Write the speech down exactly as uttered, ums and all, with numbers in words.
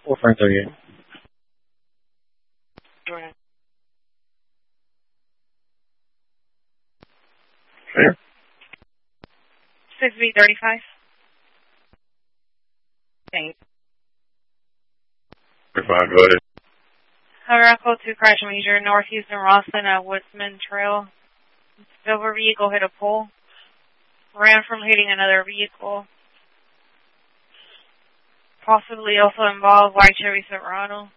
four Frank thirty-eight. Go ahead. Clear. six B thirty-five. Thanks. thirty-five, go ahead. Hover Echo two crash major, North Houston Rosslyn at Woodsman Trail. Silver vehicle hit a pole. Ran from hitting another vehicle. Possibly also involved white Chevy Silverado.